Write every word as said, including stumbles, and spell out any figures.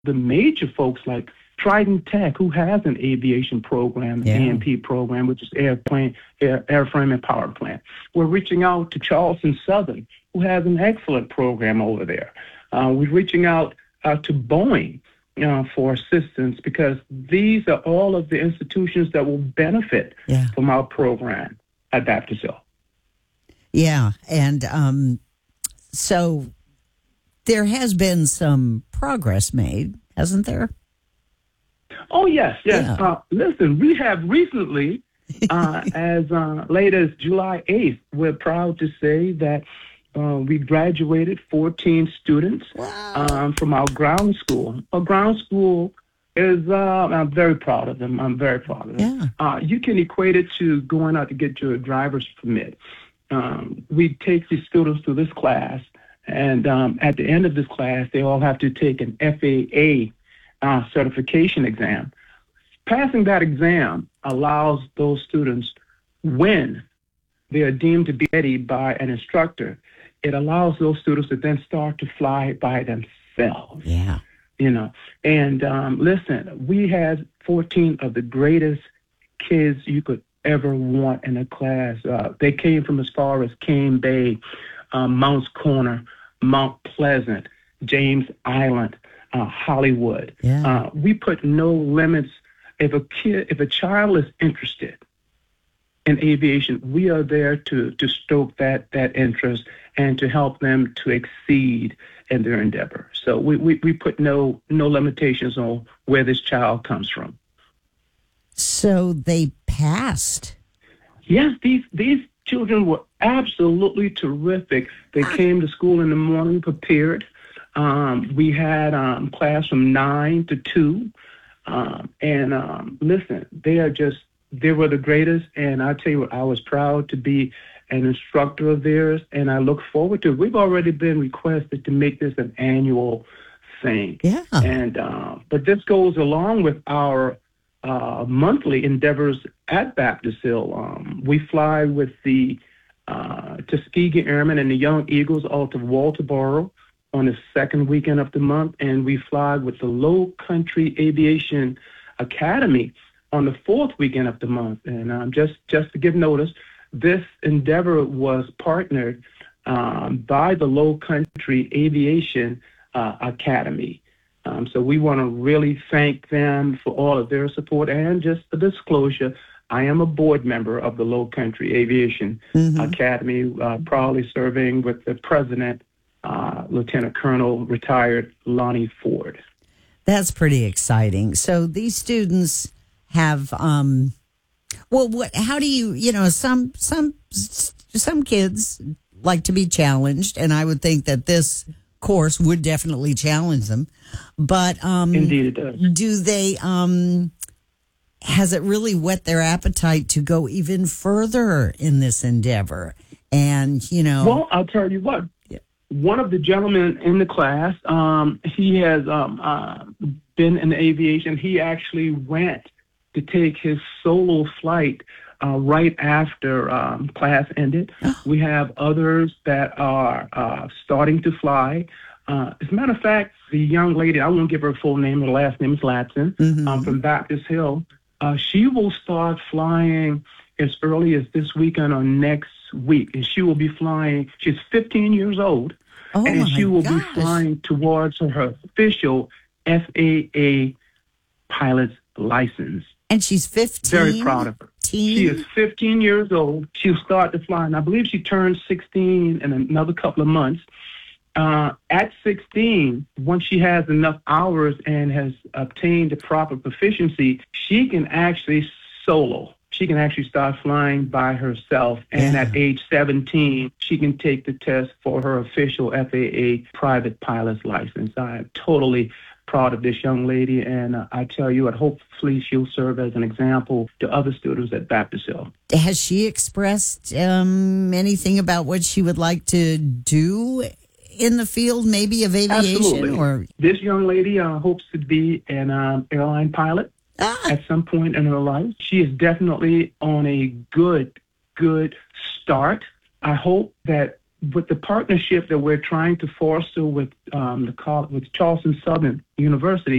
the major folks like Trident Tech, who has an aviation program, yeah. A M P program, which is airplane, air, airframe and power plant. We're reaching out to Charleston Southern, who has an excellent program over there. Uh, we're reaching out uh, to Boeing uh, for assistance, because these are all of the institutions that will benefit yeah. from our program at Baptist Hill. Yeah, and um, so there has been some progress made, hasn't there? Oh, yes, yes. Yeah. Uh, listen, we have recently, uh, as uh, late as July eighth, we're proud to say that uh, we graduated fourteen students wow. um, from our ground school. Our ground school is, uh, I'm very proud of them. I'm very proud of them. Yeah. Uh, you can equate it to going out to get your driver's permit. Um, we take these students through this class, and um, at the end of this class, they all have to take an F A A Uh, certification exam. Passing that exam allows those students, when they are deemed to be ready by an instructor, it allows those students to then start to fly by themselves. Yeah. You know, and um, listen, we had fourteen of the greatest kids you could ever want in a class. Uh, they came from as far as Cane Bay, um, Mounts Corner, Mount Pleasant, James Island, Uh, Hollywood. Yeah. Uh, we put no limits. If a kid, if a child is interested in aviation, we are there to to stoke that that interest and to help them to exceed in their endeavor. So we, we, we put no no limitations on where this child comes from. So they passed. Yes, these these children were absolutely terrific. They came to school in the morning prepared. Um, we had um, class from nine to two, um, and um, listen, they are just, they were the greatest, and I tell you what, I was proud to be an instructor of theirs, and I look forward to it. We've already been requested to make this an annual thing. Yeah. And, uh, but this goes along with our uh, monthly endeavors at Baptist Hill. Um, we fly with the uh, Tuskegee Airmen and the Young Eagles out of Walterboro on the second weekend of the month, and we fly with the Low Country Aviation Academy on the fourth weekend of the month. And um, just, just to give notice, this endeavor was partnered um, by the Low Country Aviation uh, Academy. Um, so we want to really thank them for all of their support. And just a disclosure, I am a board member of the Low Country Aviation mm-hmm. Academy, uh, proudly serving with the president, Uh, Lieutenant Colonel retired Lonnie Ford. That's pretty exciting. So these students have, um, well, what? How do you, you know, some some some kids like to be challenged, and I would think that this course would definitely challenge them. But um, indeed, it does. Do they? Um, has it really whet their appetite to go even further in this endeavor? And you know, well, I'll tell you what. One of the gentlemen in the class, um, he has um, uh, been in aviation. He actually went to take his solo flight uh, right after um, class ended. We have others that are uh, starting to fly. Uh, as a matter of fact, the young lady, I won't give her full name, her last name is Latson, mm-hmm. um, from Baptist Hill. Uh, she will start flying as early as this weekend or next week, and she will be flying. She's fifteen years old, oh and she will gosh. be flying towards her official F A A pilot's license. And she's fifteen? Very proud of her. She is fifteen years old. She'll start to fly, and I believe she turns sixteen in another couple of months. Uh, at sixteen, once she has enough hours and has obtained the proper proficiency, she can actually solo. She can actually start flying by herself. And yeah. at age seventeen, she can take the test for her official F A A private pilot's license. I am totally proud of this young lady, and uh, I tell you, and hopefully she'll serve as an example to other students at Baptist Hill. Has she expressed um, anything about what she would like to do in the field, maybe of aviation? Absolutely. Or this young lady uh, hopes to be an um, airline pilot. Ah. At some point in her life. She is definitely on a good, good start. I hope that with the partnership that we're trying to foster with um, the col- with Charleston Southern University,